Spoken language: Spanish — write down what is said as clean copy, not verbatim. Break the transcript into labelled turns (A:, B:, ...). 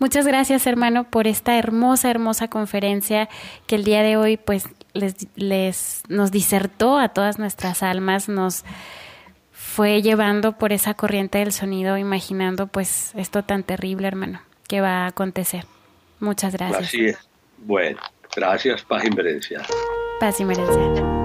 A: Muchas gracias, hermano, por esta hermosa conferencia que el día de hoy pues nos disertó a todas nuestras almas, nos fue llevando por esa corriente del sonido, imaginando pues esto tan terrible, hermano, que va a acontecer. Muchas gracias.
B: Así es. Bueno, gracias, paz y merencia.
A: Paz y merencia.